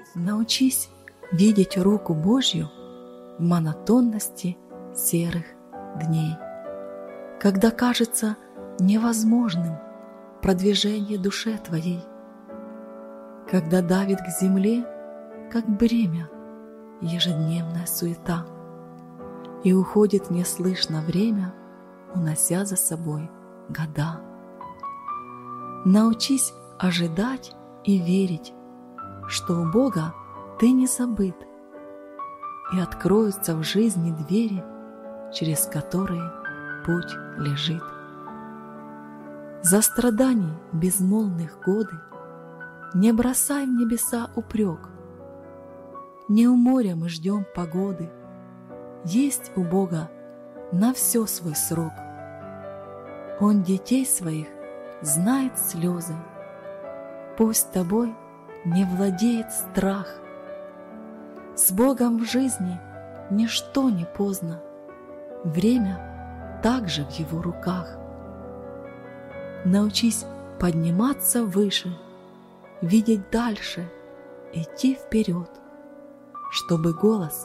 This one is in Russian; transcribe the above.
Научись видеть руку Божью в монотонности серых дней, когда кажется невозможным продвижение душе твоей, когда давит к земле, как бремя, ежедневная суета, и уходит неслышно время, унося за собой года. Научись ожидать и верить, что у Бога ты не забыт, и откроются в жизни двери, через которые путь лежит. За страданий безмолвных годы не бросай в небеса упрек. Не у моря мы ждем погоды, есть у Бога на все свой срок. Он детей своих знает слезы, пусть тобой не владеет страх. С Богом в жизни ничто не поздно, время также в Его руках. Научись подниматься выше, видеть дальше, идти вперед, чтобы голос